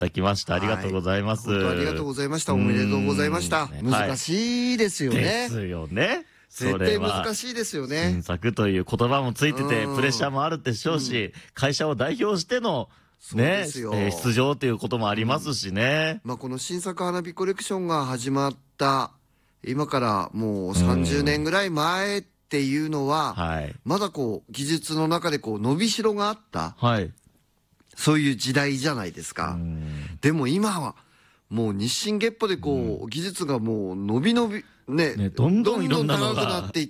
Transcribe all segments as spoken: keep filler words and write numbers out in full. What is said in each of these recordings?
ただきました。ありがとうございます。 本当ありがとうございました。おめでとうございました。難しいですよね。 ですよね。 絶対難しいですよね。 新作という言葉もついててプレッシャーもあるでしょうし、会社を代表してのね、出場ということもありますしね。 まあこの新作花火コレクションが始まった今からもうさんじゅうねんぐらい前っていうのは、まだこう技術の中でこう伸びしろがあった、そういう時代じゃないですか。でも今はもう日進月歩でこう技術がもう伸び伸びね、 どんどんいろんなのが高くなっていって、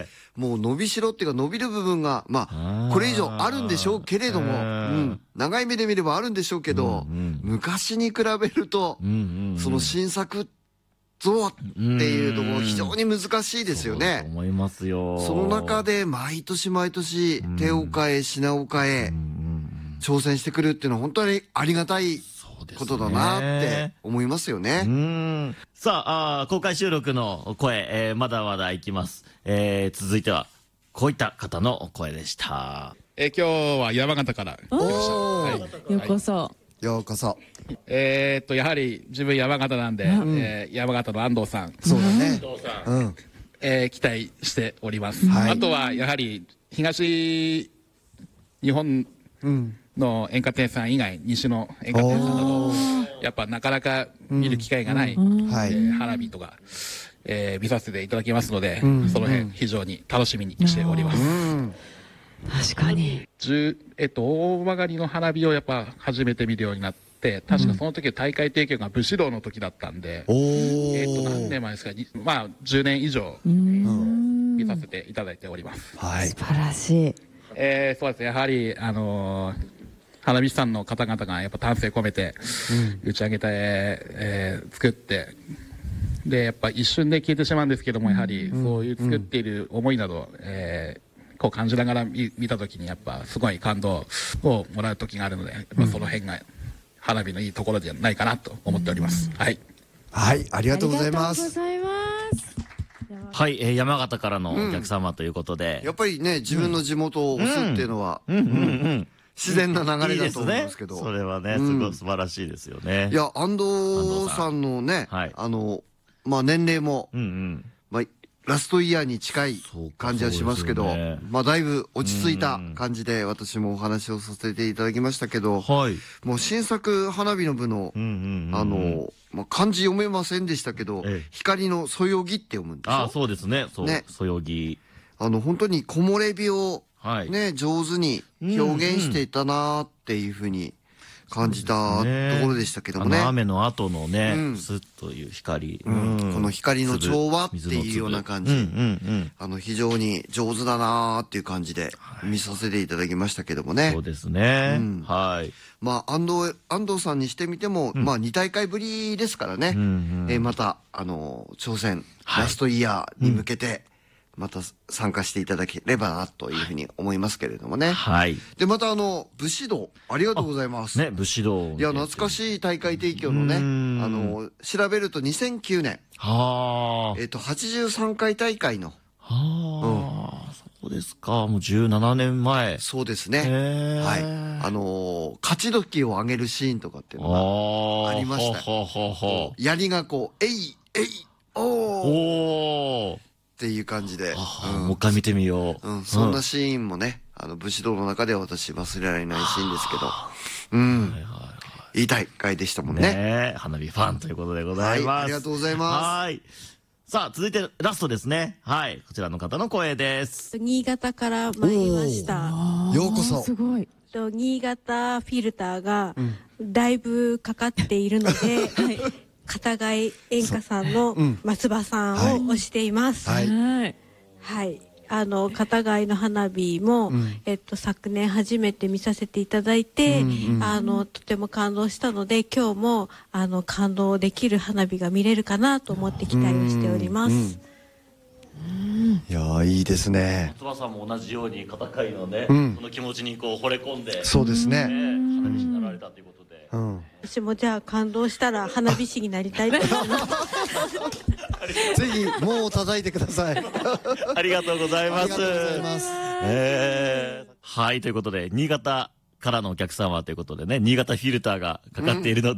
もう伸びしろっていうか伸びる部分がまあこれ以上あるんでしょうけれども、長い目で見ればあるんでしょうけど、昔に比べるとその新作ぞっていうところ非常に難しいですよね。 思いますよ。 その中で毎年毎年手を変え品を変え挑戦してくるっていうのは本当にありがたいことだなって思いますよね。 うん。さあ、あ公開収録の声、えー、まだまだいきます。えー、続いてはこういった方の声でした。 えー、今日は山形から来ました。はい、 ようこそ。はい、 ようこそ。 えっとやはり自分山形なんで、うん、えー、山形の安藤さん。 そうだね。 安藤さん。うん。えー、期待しております。はい、あとはやはり東日本。うんの演歌店さん以外西の演歌店さんだとやっぱなかなか見る機会がない、うんえー、花火とか、えー、見させていただきますので、うん、その辺非常に楽しみにしております。うん、 確かに、 えっと、大曲の花火をやっぱ初めて見るようになって確かその時大会提供が武士道の時だったんで、うん、えっと何年前ですか、まあじゅうねん以上、うん、見させていただいております。 はい、素晴らしい。 えー、そうですね、やはりあのー花火師さんの方々がやっぱ丹精込めて打ち上げて、えー、作ってでやっぱ一瞬で消えてしまうんですけども、やはりそういう作っている思いなど、えー、こう感じながら 見, 見た時にやっぱすごい感動をもらう時があるので、やっぱその辺が花火のいいところじゃないかなと思っております。はい、 はい、ありがとうございます。 はい、えー、山形からのお客様ということで、 うん、やっぱりね自分の地元を押すっていうのは、うんうんうんうん自然な流れだと思うんですけど、 それはねすごい素晴らしいですよね。 いや安藤さんのね、あのまあ年齢もまあラストイヤーに近い感じはしますけど、まあだいぶ落ち着いた感じで私もお話をさせていただきましたけど、もう新作花火の部のあのまあ漢字読めませんでしたけど、光のそよぎって読むんですよ。 あ、そうですね。ね、そよぎ。 あの本当に木漏れ日をね、上手に表現していたなっていうふうに感じたところでしたけどもね。 雨の後のね、スッという光、 この光の調和っていうような感じ、あの非常に上手だなっていう感じで見させていただきましたけどもね。 そうですね。はい。 まあ安藤安藤さんにしてみてもまあに大会ぶりですからね。えまたあの挑戦ラストイヤーに向けて。また参加していただければなというふうに思いますけれどもね。はい。で、またあの、武士道、ありがとうございます。 ね、武士道。 いや、懐かしい大会提供のね、あの、調べるとにせんきゅうねん。はあ。えっと、はちじゅうさんかい大会の。 はあ、そうですか。もうじゅうななねんまえ。 そうですね。はい。あの、勝ち時を上げるシーンとかっていうのがありました。ははは。槍がこう、えい、えい、おー。おー。っていう感じで、 もう一回見てみよう。 そんなシーンもね、あの武士道の中では私忘れられないシーンですけど、うん、いい大会でしたもんね。 花火ファンということでございます。 ありがとうございます。はい。 さあ続いてラストですね。はい、こちらの方の声です。 新潟から参りました。 ようこそ。 すごい。 新潟フィルターがだいぶかかっているので。片貝演歌さんの松葉さんを推しています。はい。はい。あの片貝の花火も、うん、えっと昨年初めて見させていただいて、うんうん、あのとても感動したので今日もあの感動できる花火が見れるかなと思って期待をしております。うんうんいやーいいですね。 松葉さんも同じように片貝のね、うん、その気持ちにこう惚れ込んで、 そうですね。 花火師になられたということで、うん、 私もじゃあ感動したら花火師になりたいと思います。 ぜひ門を叩いてください。 ありがとうございます。 ありがとうございます。 えー、はいということで新潟からのお客さんはということでね、新潟フィルターがかかっているので、